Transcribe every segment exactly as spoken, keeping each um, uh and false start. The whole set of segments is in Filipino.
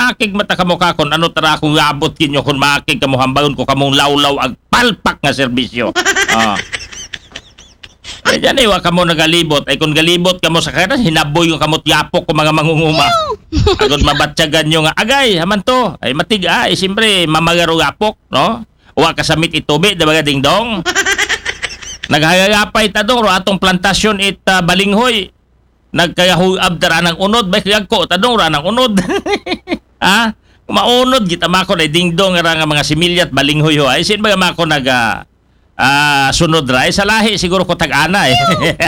makig mata kamo ka kon ano tara akong abot kinyo kung makig kamo hambagon ko kamong lawlaw ag palpak nga serbisyo. Ah. Eh, dyan eh, wa kamo nagalibot. Ay, kung galibot kamo sa kaya, hinaboy yung kamot yapok ko mga mangunguma. Agad mabatsagan nyo nga, agay, haman to. Ay, matig, ah, eh, siyempre, mamagaro yapok, no? Wa kasamit itubi, diba ding dong? Naghagagapay ta dong, ro atong plantasyon it uh, balinghoy. Nagkayahoy abdara ng unod, ba kaya ko, tadong ra ng unod. Ha? Maunod, kita mako na ding dong, nga mga similyat balinghoy ho. Ay, sin ba mako nag... Uh, Ah, sunod ra. Eh, sa lahi siguro ko tag-ana eh.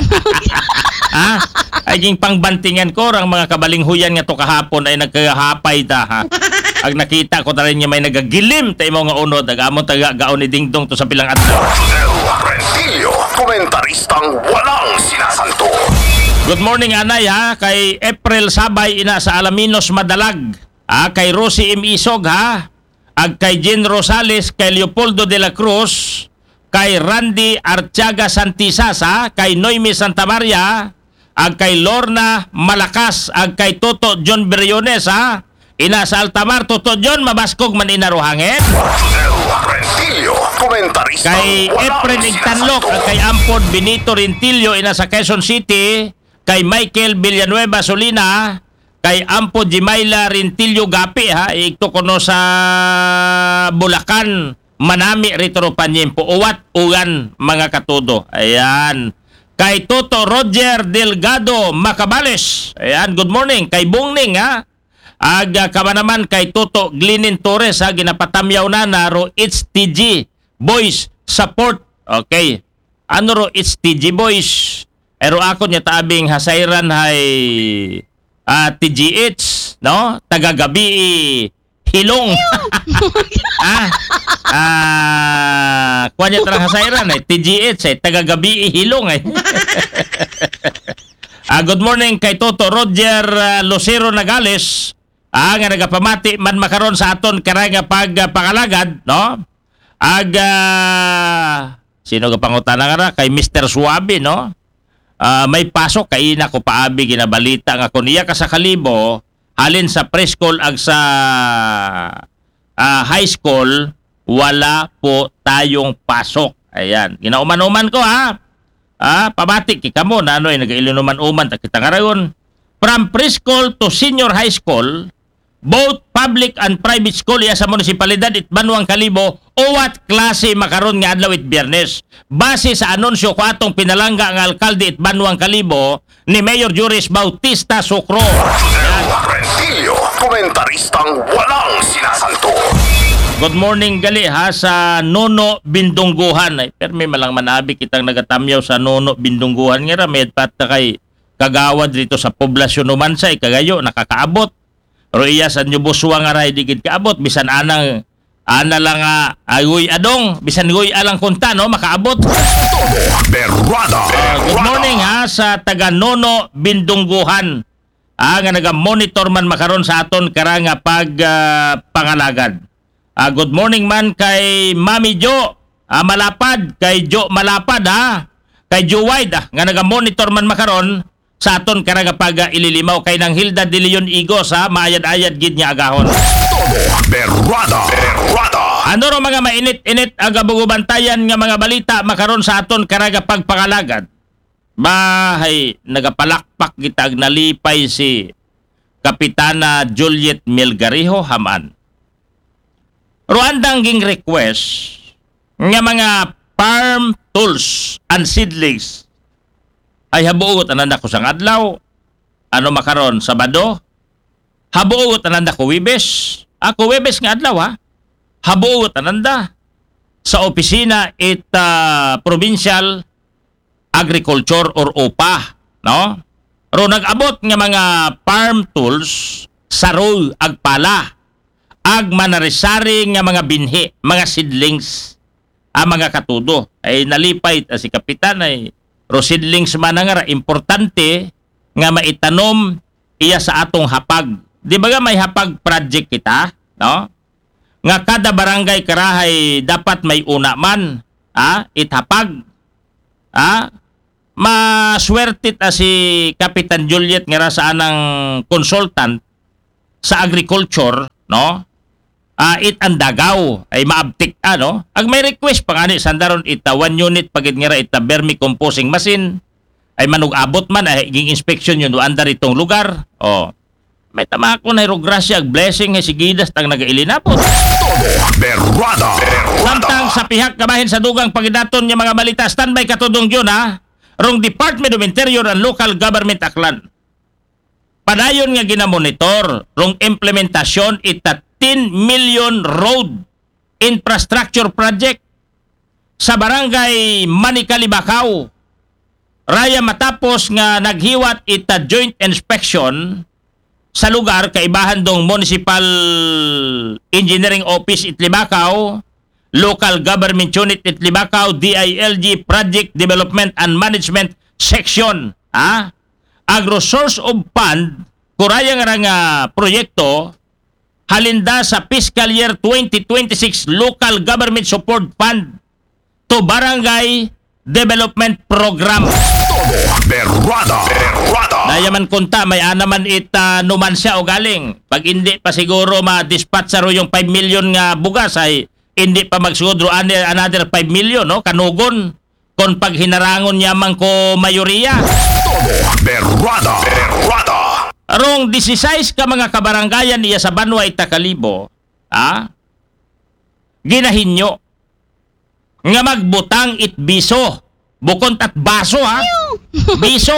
Ha? Ay ging pangbantingan ko rang mga kabalinghuyan nga to kahapon ay nagkahapay ta ha. Ag nakita ko ta rin nga may nagagilim tay mo nga unod ag-amon taga gaon ni dingdong to sa pilang adlaw. Rentilio, komentaristang walang sinasanto. Good morning anay ha kay April Sabay ina sa Alaminos Madalag. Ah kay Rosie M. Isog ha. Ag kay Jen Rosales, kay Leopoldo de la Cruz, kay Randy Artiaga Santisasa, kay Noemi Santa Maria, ag kay Lorna Malakas, ag kay Toto John Briones, ha? Ina sa Altamar, Toto John, mabaskog man inaruhangin. Rentilio, komentarista. Kay Efren Igtanlok, ag kay Ampod Benito Rentilio, ina sa Quezon City, kay Michael Villanueva Solina, kay Ampod Jimayla Rentilio Gapi, ha? Ikto kono sa Bulacan, Manami Ritro Panyempo, uwat ugan mga katudo. Ayan. Kay Toto Roger Delgado Macabales. Ayan, good morning. Kay Bungning ha. Aga kama naman kay Toto Glinin Torres ha. Ginapatamyaw na na ro It's T G Boys Support. Okay. Ano ro It's T G Boys? Ero ako niya tabing hasayran hay uh, T G H, no? Tagagabi Hilong. Ah. Ah, kuha niya tarang hasayran eh. T G H eh. Tagagabi Hilong eh. ah, good morning kay Toto Roger uh, Lucero Nagales. Ah, nga nagapamati man makaron sa aton karay nga pag uh, pangalagad, no? Ag uh, sino ka pangutana nga ra kay Mister Suabe, no? Ah, may pasok kay ina ko paabi ginabalita nga kun iya ka sa Kalibo halin sa preschool ag sa uh, high school wala po tayong pasok. Ayan. Ginauman-uman ko ha. Ah, pabati kika mo na ano eh, nag-ilunuman-uman. Kita nga rayon. From preschool to senior high school, both public and private school iya sa munisipalidad it Banuang Kalibo, uwat klase makaron nga adlaw it Biyernes. Base sa anunsyo ko atong pinalangga ang alkalde it Banuang Kalibo ni Mayor Juris Bautista Sucro. Rentilio, komentaristang walang sinasanto. Good morning gali ha sa Nono Bindungguhan. Ay, pero may malang manabi kitang nagatamyaw sa Nono Bindungguhan nga ra med pat kay kagawad dito sa poblasyon Numansay kagayo nakakaabot. Pero iya sa Nyubuswa nga ray digid kaabot bisan anang ana lang nga agoy adong bisan goy alang kunta no makaabot. Berrada. Uh, good morning ha sa taga Nono Bindungguhan. Ah, nga naga-monitor man makaron sa aton kara nga pag uh, pangalagad. Uh, good morning man kay Mami Jo uh, Malapad, kay Jo Malapad ha, kay Jo Wide ah, nga naga-monitor man makaron sa aton karanga pag uh, ililimaw kay nang Hilda de Leon Igos ha, maayad-ayad gid niya agahon. Berrada. Berrada. Ano ro mga mainit-init aga bugubantayan nga mga balita makaron sa aton karanga pagpangalagad. Bahay nagapalakpak gitag nalipay si Kapitana Juliet Melgarejo Haman. Ruandang ging request nga mga farm tools and seedlings ay habuot ananda ko sang adlaw. Ano makaron Sabado? Habuot ananda ko Webes. Ako Webes nga adlaw ha. Habuot ananda sa opisina it uh, provincial agriculture or O P A, no? Ro nag-abot nga mga farm tools saroy agpala ag manarisari nga mga binhi, mga seedlings, ang mga katudo. Ay nalipay si Kapitan ay ro seedlings man nga ra importante nga maitanom iya sa atong hapag. Di ba nga may hapag project kita, no? Nga kada barangay karahay dapat may una man, ah, itapag. Ah, maswerte ta si Kapitan Juliet nga ra sa anang consultant sa agriculture, no? Ah, it andagaw ay maabtik ano. Ag may request pa ngani sandaron ita one unit pagid nga ra ita vermicomposing machine ay manug-abot man ay ging inspection yun do andar itong lugar. Oh. May tamako na grasya ag blessing ay sigidas tang nagailinapot. Berrada. Samtang sa pihak kabahin sa dugang pagidaton nga mga balita, standby katudong yun ha. Rong Department of Interior and Local Government Aklan. Padayon nga ginamonitor rong implementasyon ita ten million road infrastructure project sa barangay Manicalibacao. Raya matapos nga naghiwat ita joint inspection sa lugar kaibahan dong Municipal Engineering Office Itlibacao, Local Government Unit Itlibacao, D I L G Project Development and Management Section. Ah? Agro Source of Fund, kuraya nga nga proyekto, halinda sa fiscal year twenty twenty-six Local Government Support Fund to Barangay Development Program. Berrada. Berrada. Dayaman kunta, may anaman ita numan siya o galing. Pag hindi pa siguro ma-dispatch sa ro yung five million nga bugas ay hindi pa magsugod ro another five million, no? Kanugon. Kung pag hinarangon yaman ko mayoriya. Berrada. Berrada. Arong sixteen ka mga kabarangayan iya sa Banwa Itakalibo, ah? Ginahinyo nga magbutang it biso. Bukod at baso ha. Biso.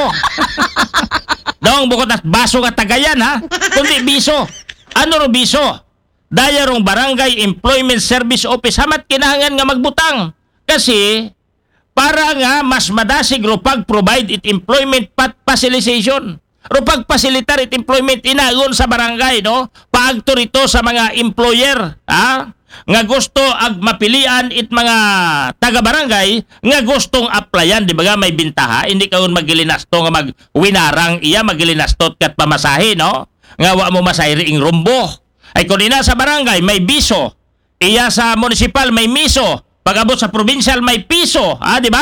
Dong bukod at baso nga tagayan ha. Kundi biso. Ano ro biso? Daya rong Barangay Employment Service Office hamat kinahanglan nga magbutang. Kasi para nga mas madasig ro pag-provide it employment pat facilitation. Ro pag-facilitar it employment inagon sa barangay, no? Paagto rito sa mga employer, ha? Nga gusto ag mapilian it mga taga-barangay nga gustong applyan, di ba nga may bintaha, hindi ka un magilinasto nga magwinarang iya, magilinastot kat pamasahe, no? Nga wa mo masayri ing rumbo. Ay kung ina sa barangay may biso, iya sa municipal may miso, pag-abot sa provincial may piso, ah, di ba?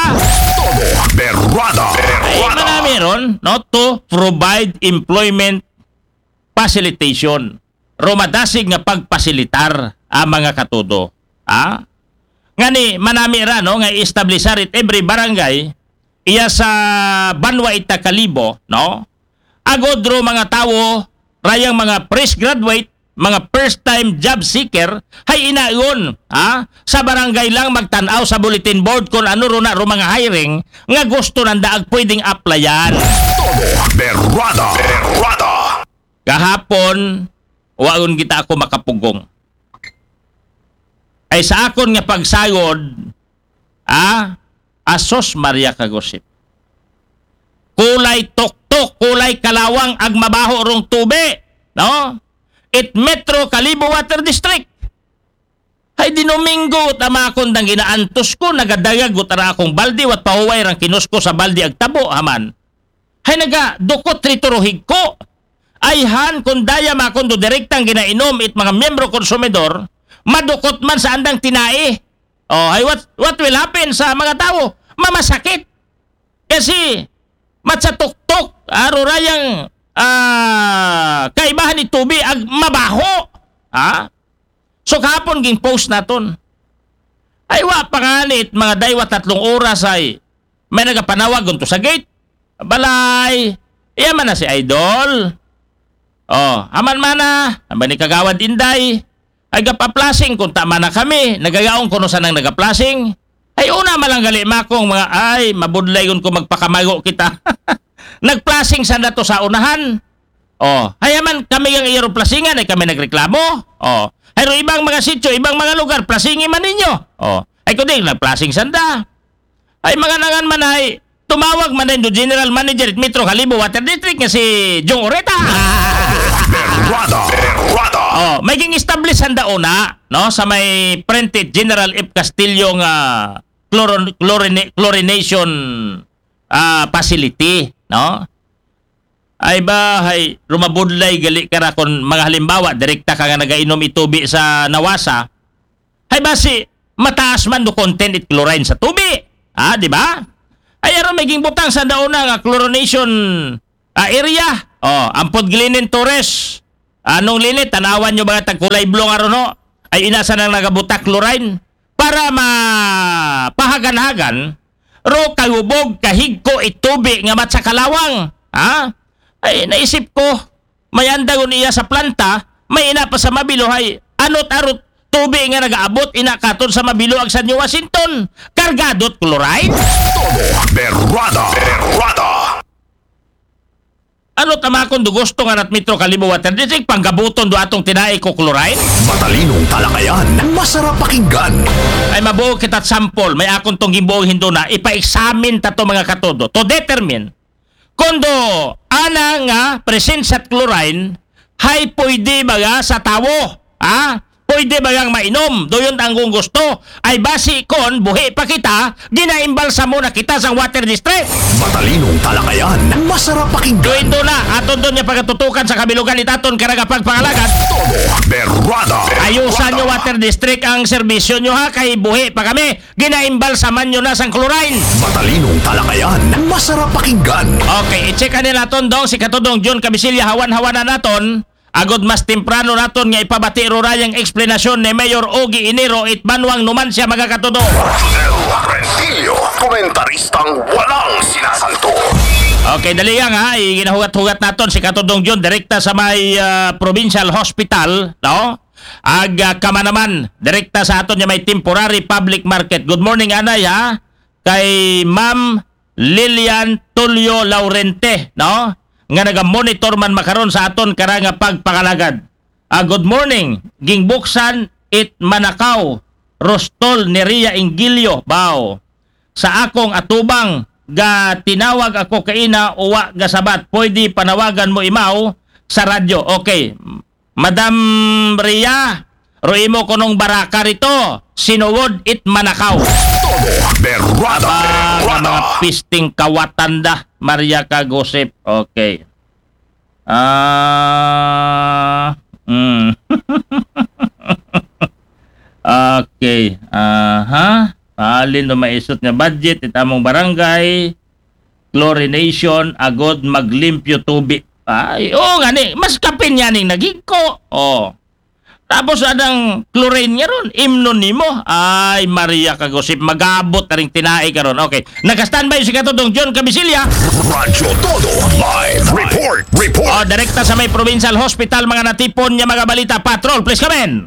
Berrada. Ay manami ron, no, to provide employment facilitation. Romadasig nga pagpasilitar ang mga katudo. Ah? Ngani manami ra no nga i-establishar it every barangay iya sa Banwa Itakalibo, no? Agod ro mga tawo rayang mga fresh graduate, mga first time job seeker hay inayon, ha? Sa barangay lang magtan-aw sa bulletin board kung ano ro na ro mga hiring nga gusto nanda ag pwedeng applyan. Berrada. Berrada. Kahapon waon kita ako makapugong. Ay sa akon nga pagsayod, ah, asos Maria Kagosip. Kulay tuktok, kulay kalawang ag mabaho rong tube, no? It Metro Calibo Water District. Hay di Domingo tama akong dang ginaantos ko, nagadagag utara akong baldi wat pahuway rang kinusko sa baldi ag tabo haman. Hay naga dukot rito rohig ko. Ayhan kung daya makundo direktang ginainom it mga miyembro konsumidor, madukot man sa andang tinai. Oh, ay what what will happen sa mga tao? Mamasakit. Kasi matsatuktok arurayang ah kaibahan ni tubi ag mabaho. Ha? So kahapon ging post naton. Ay wa pangalit mga daywa tatlong oras ay may nagapanawag unto sa gate. Balay. Iya man na si Idol. Oh, aman mana, aman ni Kagawad Inday. Ay gapaplasing kung tama na kami. Nagagaong kuno sa nang nagaplasing. Ay una malanggali makong mga ay mabudlay kun ko magpakamago kita. Nagplasing sa nato sa unahan. Oh, ay aman kami ang iyong plasingan ay kami nagreklamo. Oh, ay ro ibang mga sitio, ibang mga lugar plasingi man ninyo. Oh, ay kundi nagplasing sanda. Ay mga nangan man ay tumawag man din do General Manager at Metro Calibo Water District nga si Jong Oreta. Berrada. Berrada. Oh, may ging establish handa una, no, sa may printed General F. Castillo nga chloron, chlorine, chlorination uh, facility, no? Ay ba, hay, rumabudlay gali ka ra kung mga halimbawa, direkta ka nga nagainom itubi sa nawasa. Hay ba si mataas man do content it chlorine sa tubi. Ah, di ba? Ay aron may ging butang sa dauna nga chlorination uh, area. Oh, Ampod Glinen Torres. Anong linit? Tanawan nyo mga tagkulay blue nga ron, no? Ay inasa nang nagabutak chlorine para mapahagan-hagan ro kahubog kahigko itubi nga mat sa kalawang. Ha? Ay naisip ko, may andagon iya sa planta, may ina pa sa mabiluhay. Anot-arot tubi nga nagaabot ina katon sa mabiluag sa New Washington. Kargadot chlorine. Todo Berrada. Berrada. Ano tama kung gusto nga nat Metro Kalibo Water District panggabuton do atong tinai ko chlorine? Matalinong talakayan. Masarap pakinggan. Ay mabuo kita sample, may akong tong gimbuong hindo na ipa-examine ta to mga katodo to determine kung do ana nga presensya at chlorine hay pwede baga sa tawo, ha? Pwede bagang mainom. Doyon ang kung gusto ay basi kon buhi pa kita, ginaimbalsa mo na kita sa water district. Matalinong talakayan. Masarap pakinggan. Doon do na, aton doon niya pagatutukan sa kabilugan itaton karaga pagpangalagan. Todo Berrada. Ayusan nyo water district ang serbisyo nyo ha, kay buhi pa kami. Ginaimbalsaman nyo na sang chlorine. Matalinong talakayan. Masarap pakinggan. Okay, i-check nila naton dong si Katodong John Cabisilya hawan-hawanan naton. Agod mas temprano naton nga ipabati rurayang eksplanasyon ni Mayor Ogie Inero it Manuang Numancia mga Katodong. Rodel Rentillo. Komentaristang walang sinasanto. Okay, dali nga ha, ginahugat-hugat naton si Katodong John direkta sa may uh, Provincial Hospital, no? Ag uh, kama naman, direkta sa aton niya may temporary public market. Good morning anay ha, kay Ma'am Lilian Tulio Laurente, no? Nga naga-monitor man makaron sa aton karanga pagpakalagad. Uh, good morning, gingbuksan it Manakaw, Rostol, Neria, Ingilio, bao. Sa akong atubang, ga tinawag ako kaina uwa ga sabat. Pwede panawagan mo imaw sa radyo. Okay, Madam Ria, roi mo konong baraka rito. Sinuwod it Manakaw. Todo Berrada. Ah, Berrada. mga pisting kawatanda. Maria Kagosip. Okay. Ah, mm. Okay. Aha. Alin no maisot nga budget itamong barangay chlorination agod maglimpyo tubi. Ay, oh ngani, mas kapin yaning nagigko. Oh. Tapos adang chlorine nga ron, imnon nimo. Ay, Maria Kagosip, magabot na rin tinai ka ron. Okay, naka-standby si Katodong John Cabisilya. Radyo Todo Live Report. Report. O, direkta sa may Provincial Hospital, mga natipon niya mga balita. Patrol, please come in.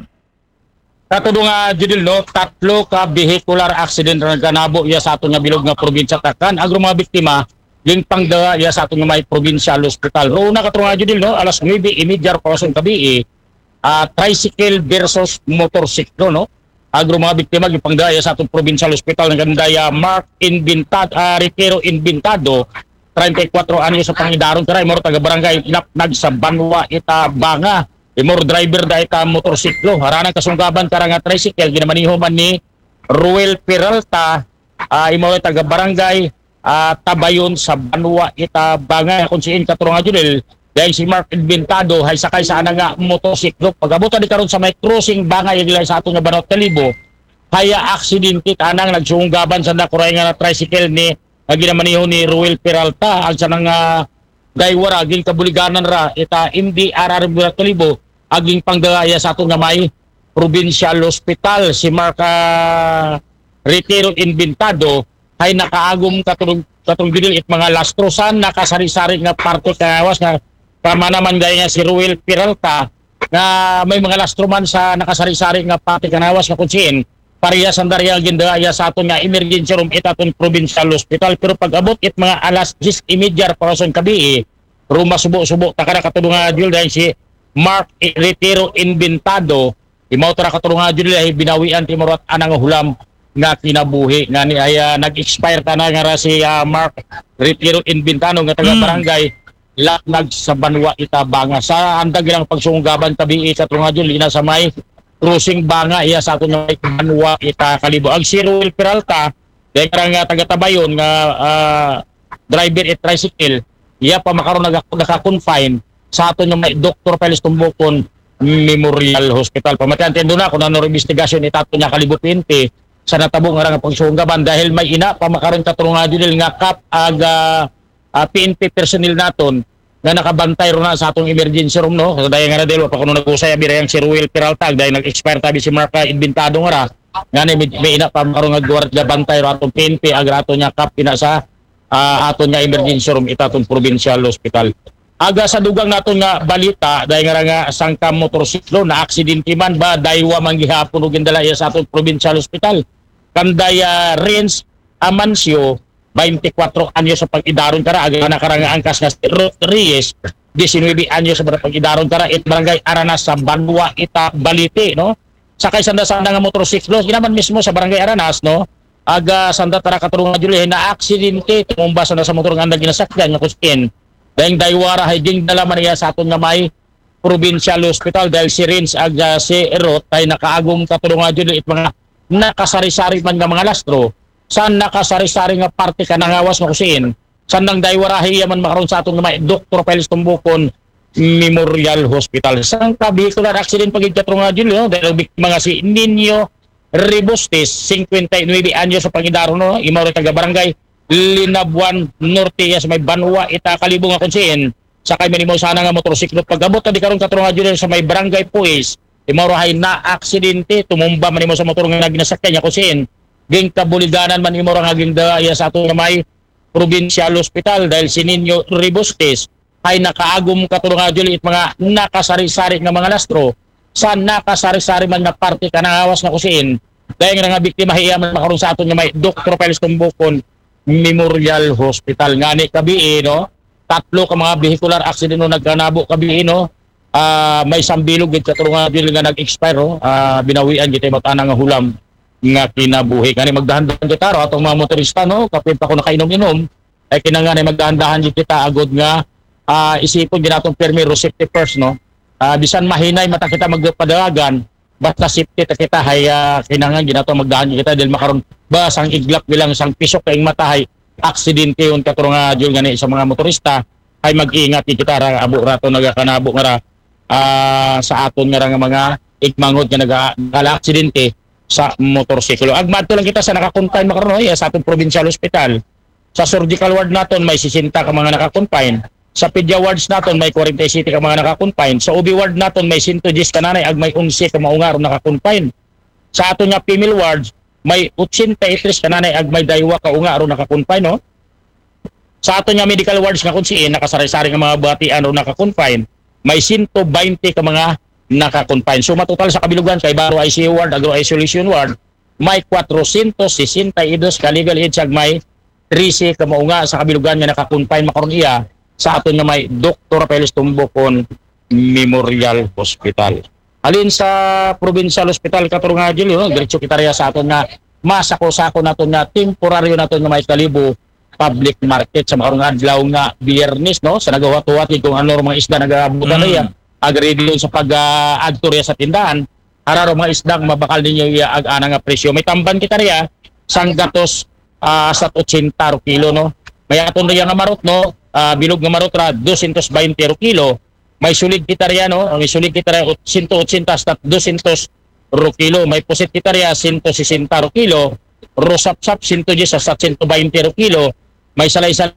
Katudo nga Judil no, tatlo ka vehicular accident na nagkanabo iya sa ato nga bilog nga probinsya Takan. Agro mga biktima ging pangdaga iya sa ato nga may provincial hospital. Ro na katro nga Judil no, alas nuwebe imidya korasong tabi uh, tricycle versus motorsiklo no. Agro mga biktima ging pangdaga iya sa atong provincial hospital nga gandaya Mark Inventado, uh, Riquero Inventado, thirty-four anyos sa Pangidaron karay mo taga barangay Napnag sa Banwa Itabanga. Imor driver da ita motorsiklo harana kasunggaban karanga tricycle ginamaniho man ni Ruel Peralta uh, imo taga barangay uh, Tabayon sa Banwa Itabanga kung siin katurong adjudel dahil si Mark Inventado hay sakay sa nga motorsiklo pagabutan di karon sa may crossing bangay dili sa ato nga Banot Talibo haya aksidente tanang nagsunggaban sa nakuray nga na tricycle ni uh, ginamaniho ni Ruel Peralta alsa nang uh, gaywara gin kabuliganan ra ita M D R R Banot Talibo aging panggaya sa ato nga may provincial hospital si Mark uh, Retiro Inventado ay nakaagom katulong katulong dili it mga lastrosan nakasari-sari nga parte kawas nga kama naman gaya nga si Ruel Peralta nga may mga lastroman sa nakasari-sari nga parte kanawas nga kunsiin pareha sa darya gindaya sa ato nga emergency room it aton provincial hospital pero pag abot it mga alas diyes imidya parason kabi ruma subo-subo takara katulong nga dil dahil si Mark Retiro Inventado imaw tara katulong jud ay binawian ti morat anang hulam nga kinabuhi nga ni ay uh, nag-expire ta na nga ra si uh, Mark Retiro Inventado nga taga barangay Lapnag sa Banwa Itabanga sa andag lang pagsunggaban tabi sa tulong jud ina sa may crossing banga iya sa ato nga Banwa Ita Kalibo ang si Ruel Peralta dahil nga taga Tabayon nga uh, driver at tricycle iya pa makaroon naka-confine sa ato nga may Doctor Pelis Tumbukon Memorial Hospital. Pamatian tendo na kung ano investigasyon itato niya Kalibo Pinte sa natabong nga nga pagsunggaban dahil may ina pamakaroon katulong nga dinil nga kap aga uh, P N P personnel naton nga nakabantay ro na sa atong emergency room no. So dahil nga na dilo pa kuno nag-usay abi yang si Ruel Peralta dahil nag-expire tabi si Marca Inventado nga ra. Nga ni may, may ina pa karon nga guwart nga bantay ro atong P N P agra ato nya kap ina sa uh, aton nga emergency room itatong provincial hospital. Aga sa dugang naton nga balita dahil nga nga sangka motorsiklo na aksidente man ba daywa man gihapon ug gindala iya sa aton provincial hospital. Kandaya Renz Amancio twenty-four anyos sa pag-idaron kara aga na karanga angkas nga Ruth Reyes nineteen anyos sa pag-idaron kara it barangay Aranas sa Banwa Ita Balite no. Sakay sanda sanda nga motorsiklo ginaman mismo sa barangay Aranas no. Aga sanda tara katurungan Julie na aksidente tumumba sanda sa motor nga ginasakyan nga kuskin. Dahil daywara hay ding dalaman niya sa aton nga may provincial hospital dahil si Renz aga si Erot ay nakaagong katulungan Julie it mga nakasari-sari man nga mga lastro san nakasari-sari nga parte ka nangawas nga kusin san nang daywarahi yaman makaroon sa atong may Doktor Peles Tumbukon Memorial Hospital sang ka vehicular accident pagigkatro nga dyan no? Dahil biktima nga si Nino Rebustes fifty-nine anyos sa pangidaro no imaw taga barangay Linabuan Norte sa may Banwa Ita Kalibo nga kunsin sakay manimaw sana nga motorsiklo pagabot na di karon katro nga dyan sa may barangay Puis imaw rahay na aksidente tumumba man imo sa motor nga ginasakyan niya kusin ging kabuliganan man imo ra nga ging daya sa ato nga may provincial hospital dahil si Nino Rebustes ay nakaagom katulong Julie mga nakasari-sari nga mga lastro sa nakasari-sari man nga parte kanangawas na kusin dahil nga nga biktima hiya man makaroon sa ato nga may Doktor Peles Tumbukon Memorial Hospital ngani kabi no tatlo ka mga vehicular accident no nagkanabo kabi no. Uh, may sambilog gid katulong dili nga nag-expire oh. uh, binawian gid mo tanang nga hulam nga kinabuhi kani magdahan-dahan kita ro atong mga motorista no kapit pa ko nakainom-inom ay kinangani magdahan-dahan gid kita agod nga uh, isipon gid atong permi safety first no uh, bisan mahinay mata kita magpadalagan basta safety ta kita hay uh, kinangan gid ato magdahan gid kita dil makaron ba sang iglap bilang sang pisok kaing matahay aksidente yon katulong jud ngani sa mga motorista ay mag-ingat gid kita ra abo rato nagakanabo nga ra Uh, sa aton nga nga mga igmangod nga nag-aksidente sa motorsiklo. Agmadto lang kita sa naka-confine makaroon no, sa atong provincial hospital. Sa surgical ward naton may sixty ka mga naka-confine. Sa pedia wards naton may forty-seven ka mga naka-confine. Sa O B ward naton may one hundred ten ka nanay ag may eleven ka maungar naka-confine. Sa aton nga female wards may eighty-three ka nanay ag may daywa ka ungar naka-confine no. Sa aton nga medical wards nga kunsiin nakasari-sari nga mga batian ro naka-confine. May one hundred twenty ka mga naka-confine. So matotal sa kabilugan kay baro I C U ward, agro isolation ward, may four hundred sixty-two ka legal age ag may thirteen ka maunga sa kabilugan nga naka-confine makaron iya sa aton nga may Doktor Peles Tumbukon Memorial Hospital. Alin sa provincial hospital katurong nga dili no, diretso kita riya sa aton nga masako-sako naton nga temporaryo naton nga may Kalibo public market sa makarong adlaw nga Biyernes no sa nagawat-wat kung ano mga isda nagabutan mm. niya agreed yun sa pag-agto uh, sa tindahan araro mga isda mabakal ninyo iya ag ana nga presyo may tamban kita riya sang gatos uh, sa eighty kilo no may aton riya nga marot no uh, bilog nga marot ra two hundred twenty kilo may sulig kita riya no ang sulig kita riya one hundred eighty sa two hundred kilo may pusit kita riya one hundred sixty kilo rosap-sap one hundred ten sa one hundred twenty kilo may salay-salay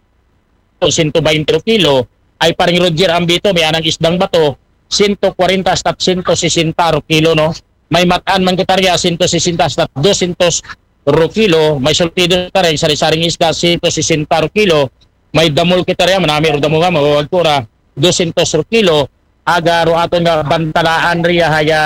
one hundred twenty kilo ay paring Roger Ambito may anang isdang bato one hundred forty sa one hundred sixty kilo no may mataan man kitarya one hundred sixty sa two hundred kilo may sultido ta rin sari-saring isda one hundred sixty kilo may damol kitarya manami ro damol nga mawag ko ra two hundred kilo aga ro aton nga bantalaan riya haya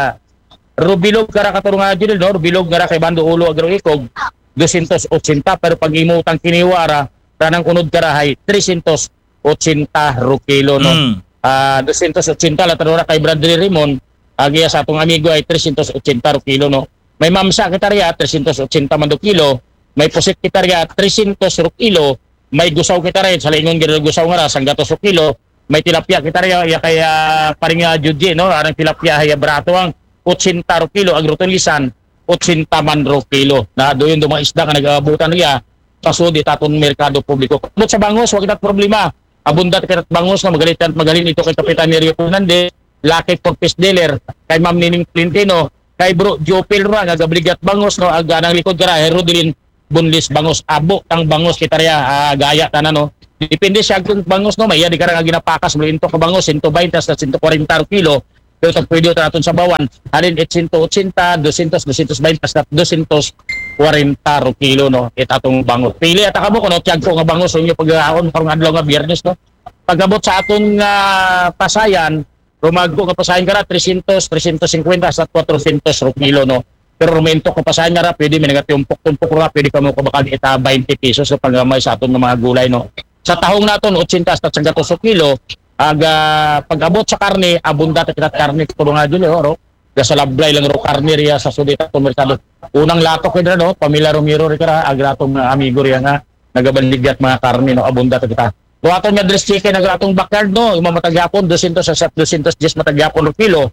rubilog kara katurong nga dito no rubilog kara kay bando ulo agro ikog two hundred eighty pero pag imutang kiniwara ranang unod karahay three hundred eighty kilo no. Mm. Uh, two hundred eighty la tanora kay Bradley Raymond agiya sa atong amigo ay three hundred eighty kilo no. May mamsa kitarya three hundred eighty man do kilo, may pusit kitarya three hundred kilo, may gusaw kitarya sa lingon gid gusaw nga ra sang gatos kilo, may tilapia kitarya ya kaya paring judge no arang tilapia haya brato ang eighty kilo agrotulisan eighty man ro kilo na doyon do mga isda nga nagabutan niya sa sudi taton merkado publiko. But sa bangos wag tat problema. Abundat kat bangos nga magalitan magalin ito kay Kapitan Nerio Fernandez, Lucky Porpis Dealer, kay Ma'am Nining Plintino, kay Bro Jopel Ra nga gabligat bangos no aga nang likod kara Herodilin Bunlis bangos abo ang bangos kitarya uh, gaya tanan no. Depende siya kung bangos no, may iya di ka nga ginapakas mo into ka bangos one twenty tas one forty kilo. Pero ito pwede ito natin sa bawan. Halin one eighty, two hundred, two twenty tas two forty kilo no. Ito atong bangos. Pili at ako mo kung tiyag ko nga bangos inyo pag-aon karong adlaw nga Biyernes no. Pagabot sa aton nga pasayan, rumagko ka pasayan ka na three hundred, three fifty sa four hundred kilo no. Pero rumento ka pasayan nga ra, pwede may nagatumpok-tumpok ra, pwede ka mo kabakal ita twenty pesos sa paggamay sa aton nga mga gulay no. Sa tahong naton eighty tas at two kilo, aga pag-abot sa karne, abunda ta kita karne kuno nga dili oro. Ga sa lablay lang ro karne riya sa sudita to merkado. Unang latok kay no, pamilya Romero ri kara aga atong mga amigo riya nga nagabandigyat mga karne no, abunda ta kita. Kung aton nga dress chicken aga atong backyard no, matagyapon two hundred sa two hundred ten matagyapon kilo.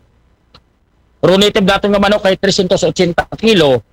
Runitive dato nga manok kay three eighty kilo.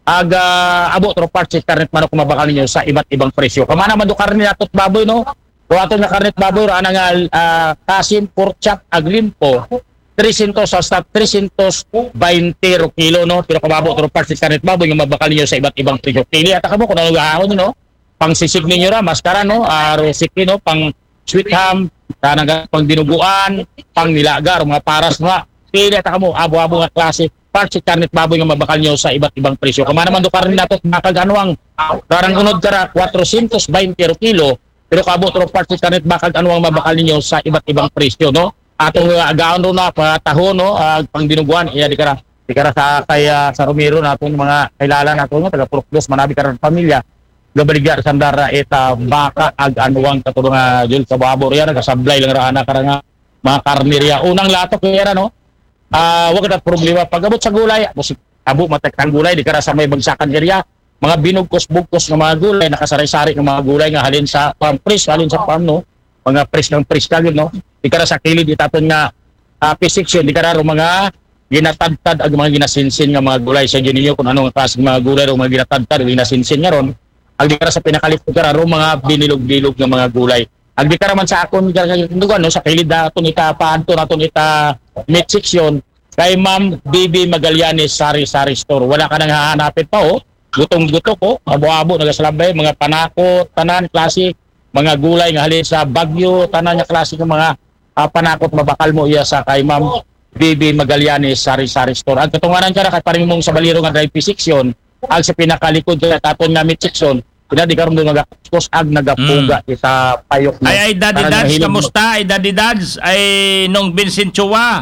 Aga abo tro parts karnet manok mabakal ninyo sa iba't ibang presyo. Kamana man do karne natot baboy no. Kung ato nga karnet baboy ra nga uh, kasim pork chop aglimpo three hundred sa three twenty kilo no. Pero kababo tro parts karnet baboy nga mabakal ninyo sa iba't ibang presyo. Pili ata kamo kung ano gaahon no. Pang sisig ninyo ra maskara no, uh, recipe no, pang sweet ham, tanang pang dinuguan, pang nilaga mga paras nga. Pili ata kamo abo-abo nga klase parts karnet baboy nga mabakal nyo sa iba't ibang presyo. Kung naman do karne nato makaganuang darang unod kara four twenty kilo, pero kabot ro parts karnet bakal anuang mabakal ninyo sa iba't ibang presyo no. Atong uh, agaon ro na patahon no, uh, pang dinuguan iya di kara di kara sa kay uh, sa Romero naton mga kailala nato no taga Purokdos manabi karon pamilya gabaligya sandara eta baka ag anuang katulong nga jul sa babor ya nagasablay lang ra ana kara nga mga karne riya unang latok kaya no. Ah, uh, wag na problema pag-abot sa gulay, abo matekang gulay di kara sa may bagsakan area, mga binugkos-bugkos ng mga gulay, nakasaray-sari ng mga gulay nga halin sa farm fresh, halin sa farm no, mga fresh ng fresh kagid no. Di kara sa kilid itaton nga uh, P section di kara ro mga ginatadtad ag mga ginasinsin nga mga gulay sa ginyo kung anong klaseng mga gulay ro mga ginatadtad ginasinsin nga ron. Ag di kara sa pinakalit kara ro mga binilog-bilog nga mga gulay. Ag di kara man sa akon nga no sa kilid daton ita paadto naton ita meat section kay Ma'am Bibi Magallanes Sari Sari Store. Wala ka nang hahanapin pa oh. Gutong-gutok oh. Abo-abo nagaslabay mga panakot, tanan klase, mga gulay nga halin sa Bagyo, tanan nga klase ng mga uh, panakot mabakal mo iya sa kay Ma'am Bibi Magallanes Sari Sari Store. Ang katunganan kara kay paring mong sa baliro nga drive section, ang sa pinakalikod kay taton nga meat section, pinadi karon do nagakus ag nagapuga mm. Ita payok no. Ay ay Daddy Dads kamusta? Ay Daddy Dads ay nung Vincent Chua.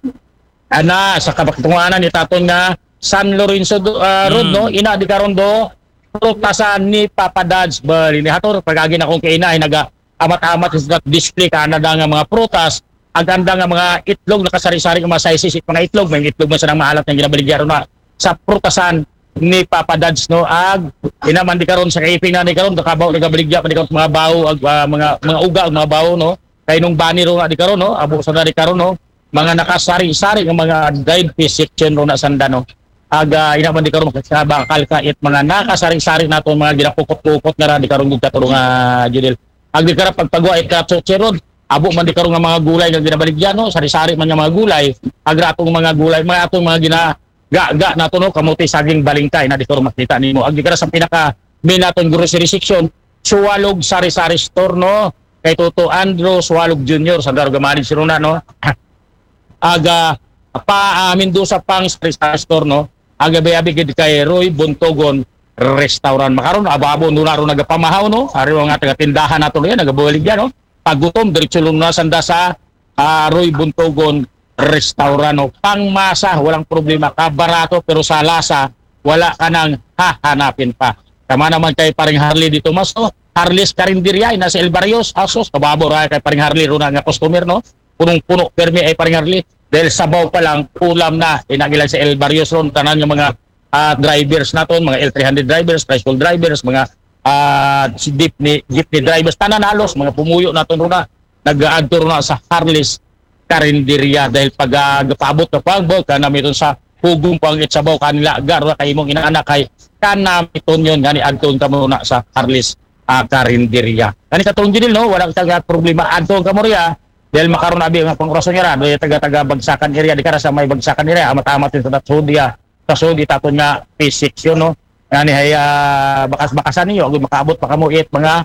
Ana sa kabatunganan ni taton nga San Lorenzo uh, Road mm. no ina di karon do prutasan ni Papa Dads bali ni hator pagagi na kong kaina ay naga amat-amat sa display kana nga mga prutas ang ganda nga mga itlog nakasari-sari nga mga sizes mga itlog may itlog man sa nang maalat nga ginabaligya ron na sa prutasan ni Papa Dads no ag inaman di karon sa kaiping na di karon nakabaw nagabaligya pa di karon mga bawo ag uh, mga mga uga ag mga bawo no kay nung bani ro nga di karon no abo sa di karon no mga nakasari-sari ng mga drive section ro na sanda no aga uh, inaman di karon sa bakal ka it mga nakasari-sari nato mga ginapukot-pukot nga ra di karon gid katulong nga uh, judel ag di kara pagpagwa it ka ron abo man di karon nga mga gulay nga ginabaligya no sari-sari man nga mga gulay ag atong mga gulay mga atong mga gina ga-ga nato no kamuti saging balingkay na di karon makita nimo ag di kara sa pinaka main naton grocery section Suwalog Sari-Sari Store no kay Toto Andrew Suwalog Junior sa Daro Gamanid Siruna no aga pa amin do sa pang Sari-Sari Store no aga bayabi gid kay Roy Buntogon Restaurant makaron abo-abo no naro nagapamahaw no ari nga taga tindahan nato no nagabulig yan no pagutom diretso lang na sanda sa uh, Roy Buntogon Restaurant no pangmasa walang problema ka barato pero sa lasa wala ka nang hahanapin pa tama naman kay paring Harley dito mas no Harley's Carinderia na sa El Barrios asos kababor ay kay paring Harley ro na nga customer no punong-puno permi ay paring Harley dahil sabaw pa lang ulam na inagilan sa El Barrios ron tanan nga mga uh, drivers naton mga L three hundred drivers tricycle drivers mga uh, jeepney jeepney drivers tanan halos mga pumuyo naton ro na nag-aadto ro na sa Harley's Carinderia dahil pag uh, gapabot na pagbot ka namin sa hugong pang itsabaw kanila garo kay imong inaanak kay kanamiton yun gani adton ka muna sa Harley's uh, Carinderia kani katong dinil no walang taga problema adton ka mo riya dahil makaroon abi nga pang-orason niya dahil taga-taga bagsakan area di kara sa may bagsakan area amat-amat din sa Sudia sa Sudi taton nga P six yun no ngani hay uh, bakas-bakasan niyo ug makaabot pa kamo it mga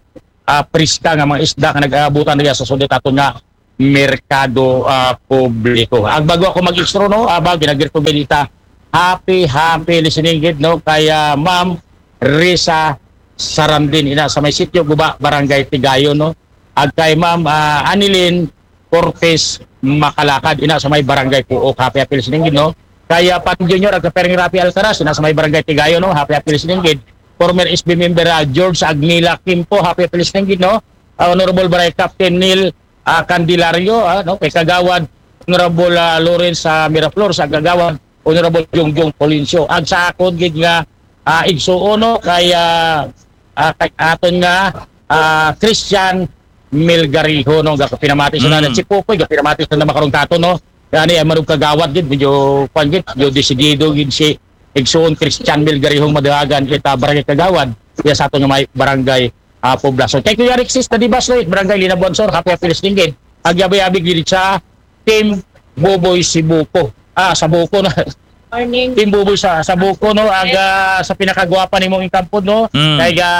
uh, priska nga mga isda nga nag-aabutan niya sa sudot ato nga merkado uh, publiko. Ang bago ako mag-extro no, aba ginagir ko ganita. Happy happy listening gid no kaya Ma'am Risa Sarandin ina sa may sitio Guba, Barangay Tigayon no. Ag kay Ma'am uh, Anilin Cortez Makalakad ina sa may Barangay Puok. Happy happy listening gid no. Kaya Pat Junior ag Pereng Rapi Alcaraz ina sa may Barangay Tigayon no. Happy happy listening gid. Former S B member uh, George Agnila Kimpo, happy happy listening gid no. Uh, Honorable Barangay Captain Neil uh, Candelario uh, no kay Kagawad Honorable uh, Lawrence uh, Miraflor sa Kagawad Honorable Jongjong Polincio. Ag sa akon gid nga uh, igsuon no kaya uh, kay aton nga uh, Christian Milgariho no ga pinamati sa mm. na si Popoy ga pinamati sa na makarong tato no. Yani ay marug kagawad gid medyo pan gid yo desidido gid si igsuon Christian Milgariho madagan kita barangay Kagawad ya sa aton nga may barangay uh, poblasyon. Kay Kuya Rexis na di Basloy barangay Linabuansor happy happy listening gid. Ag yabi-yabi gid sa Team Boboy Sibuko. Ah sa Buko na morning. Team Boboy sa sa Buko no aga sa pinakagwapa nimong ingkampod no mm. kay ga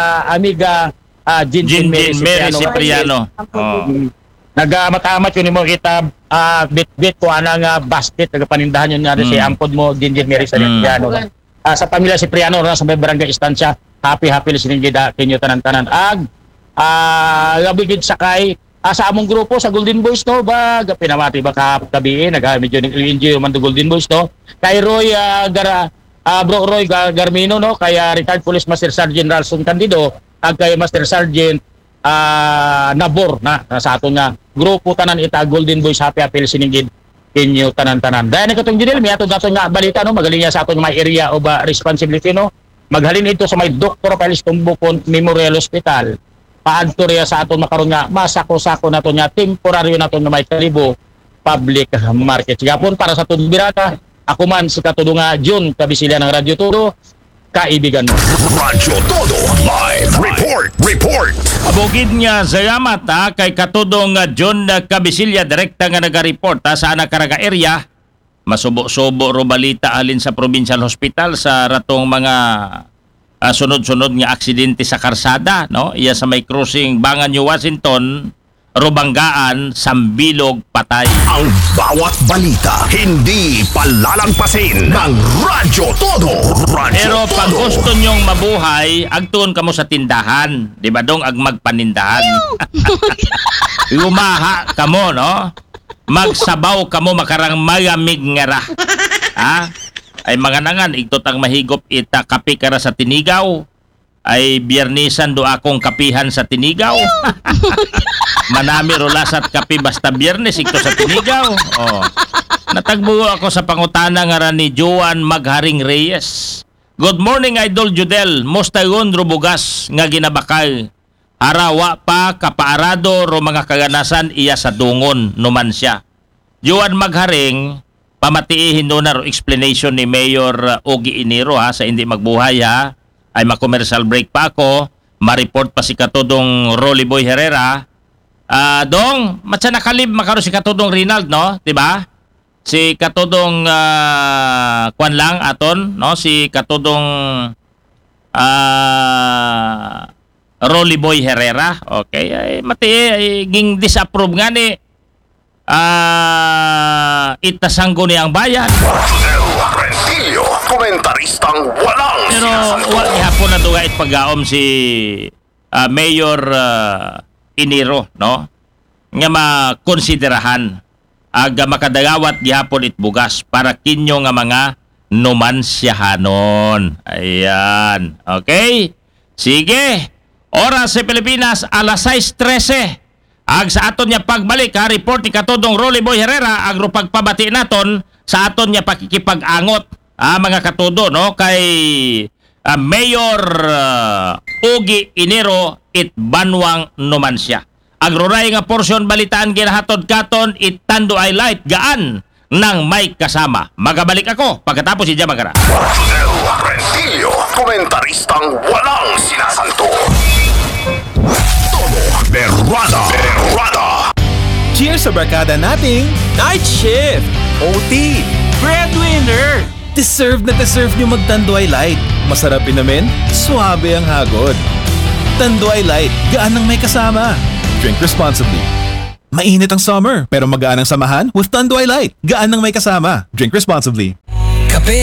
amiga uh, Jinjin Mary Cipriano. Oh. Nagamatamat yun mo kita uh, bit-bit ko anang uh, basket nagapanindahan yun natin mm. si ampod mo Jinjin Mary Cipriano. Mm. Uh, sa pamilya Cipriano na sa may barangay Estancia happy happy listening gid kinyo tanan-tanan ag ah uh, labigid sakay uh, sa among grupo sa Golden Boys no ba pinamati ba kabi naga medyo enjoy man the Golden Boys no kay Roy uh, Gara uh, bro Roy Garmino no kaya retired police master sergeant Ralston Candido ag kay master sergeant uh, Nabor na sa aton nga grupo tanan ita Golden Boys happy happy listening gid kinyo tanan-tanan. Dahil katong gidil mi ato dato nga balita no magaling niya sa aton may area of uh, responsibility no maghalin ito sa may Doctor Carlos Tumbukon Memorial Hospital paadto riya sa aton makaron nga masako-sako nato nga temporaryo nato nga may kalibo public market. Gapon para sa tudbirata ako man si katudo nga June kabisilya ng Radyo Todo kaibigan mo. Radyo Todo live report report. Abogid nga salamat ha kay katudong uh, John uh, Kabisilya direkta nga naga-report ha, sa Anakaraga area. Masubo-subo ro balita alin sa provincial hospital sa ratong mga uh, sunod-sunod nga aksidente sa karsada no. Iya sa may crossing Bangan New Washington, Rubanggaan, Sambilog, patay. Ang bawat balita hindi palalampasin ng Radyo Todo. Radyo Pero Todo. pag gusto nyong mabuhay, agtuon kamo sa tindahan. Di ba dong ag magpanindahan? Lumaha kamo, no? Magsabaw kamo makarang magamig nga ra. Ha? Ay mga nangan, igtot ang mahigop ita kapi kara sa tinigaw. Ay biyernisan do akong kapihan sa tinigaw. Manami rolasat kapi basta biyernes ito sa tinigaw. Oh. Natagbo ako sa pangutana nga ni Joan Magharing Reyes. Good morning Idol Judel. Mostagon rubugas nga ginabakal. Arawa pa kapaarado ro mga kaganasan iya sa dungon numan siya. Joan Magharing pamatiihin do na ro explanation ni Mayor Ogie Inero ha sa hindi magbuhay ha. Ay ma-commercial break pa ako. Ma-report pa si katudong Rolly Boy Herrera. Ah, uh, dong, matsa nakalib makaro si katudong Rinald, no? 'Di ba? Si katudong uh, kwan lang aton, no? Si katudong uh, Rolly Boy Herrera. Okay, ay mati ay ging disapprove nga ni ah uh, itasanggo ni ang bayan. Rentillo, komentaristang walang Pero wa gihapon na dugay paggaom si uh, Mayor uh, Iniro, no? Nga makonsiderahan aga makadagawat gihapon it bugas para kinyo nga mga numansyahanon. Ayan. Okay? Sige. Oras sa Pilipinas alas sais trese. Ag sa aton niya pagbalik ha, report ni katudong Rolly Boy Herrera agro pagpabati naton sa aton niya pakikipag-angot ah, mga katudo no kay uh, Mayor uh, Ogie Inero it Banwang Numancia. Agroray nga porsyon balitaan ginahatod katon it Tando ay light gaan nang may kasama. Magabalik ako pagkatapos si Jamagara. Rentillo, komentaristang walang sinasanto. Todo Berrada Berrada. Cheers sa barkada nating Night Shift, O T, Breadwinner. Deserve na deserve nyo magtanduay light. Masarap namin, suabe ang hagod. Tanduay Light, gaan ng may kasama. Drink responsibly. Mainit ang summer, pero magaan ang samahan with Tanduay Light. Gaan ng may kasama. Drink responsibly. Kape